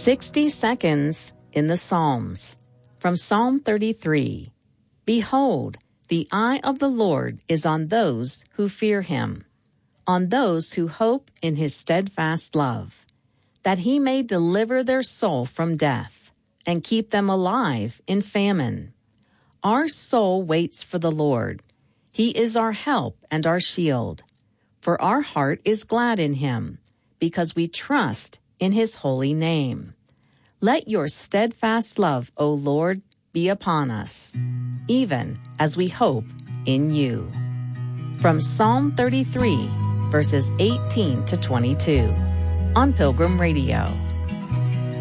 60 seconds in the Psalms. From Psalm 33. Behold, the eye of the Lord is on those who fear him, on those who hope in his steadfast love, that he may deliver their soul from death and keep them alive in famine. Our soul waits for the Lord. He is our help and our shield. For our heart is glad in him, because we trust in his holy name. Let your steadfast love, O Lord, be upon us, even as we hope in you. From Psalm 33, verses 18 to 22, on Pilgrim Radio.